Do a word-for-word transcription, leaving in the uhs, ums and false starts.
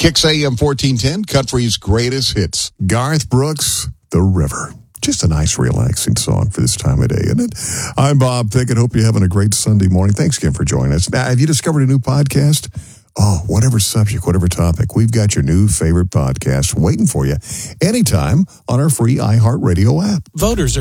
Kicks A M fourteen ten, country's greatest hits. Garth Brooks, The River. Just a nice, relaxing song for this time of day, isn't it? I'm Bob Pickett. Hope you're having a great Sunday morning. Thanks again for joining us. Now, have you discovered a new podcast? Oh, whatever subject, whatever topic, we've got your new favorite podcast waiting for you anytime on our free iHeartRadio app. Voters are